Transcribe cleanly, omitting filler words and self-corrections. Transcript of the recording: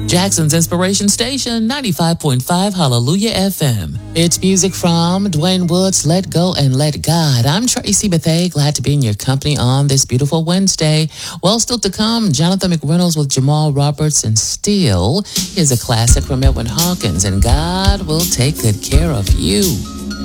Jackson's Inspiration Station, 95.5 Hallelujah FM. It's music from Dwayne Woods, Let Go and Let God. I'm Tracy Bethea, glad to be in your company on this beautiful Wednesday. Well, still to come, Jonathan McReynolds with Jamal Roberts and Steel. Here's a classic from Edwin Hawkins, and God will take good care of you.